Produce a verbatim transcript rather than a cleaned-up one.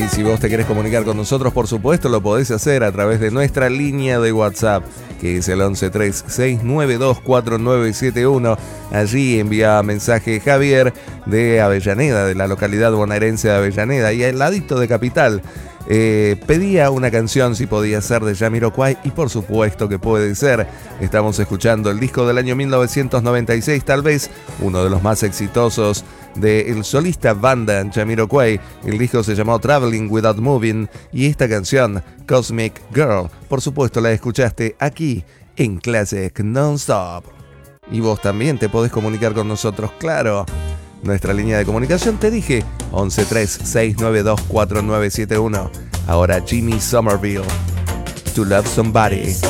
Y si vos te querés comunicar con nosotros, por supuesto, lo podés hacer a través de nuestra línea de WhatsApp, que es el once tres seis nueve dos cuatro nueve siete uno. Allí envía mensaje Javier de Avellaneda, de la localidad bonaerense de Avellaneda, y al ladito de Capital. Eh, pedía una canción, si podía ser, de Jamiroquai, y por supuesto que puede ser. Estamos escuchando el disco del año mil novecientos noventa y seis, tal vez uno de los más exitosos del solista banda Jamiroquai. El disco se llamó Traveling Without Moving, y esta canción, Cosmic Girl, por supuesto la escuchaste aquí en Classic Non-Stop. Y vos también te podés comunicar con nosotros, claro. Nuestra línea de comunicación, te dije, once tres seis nueve dos cuatro nueve siete uno. Ahora Jimmy Somerville, To Love Somebody.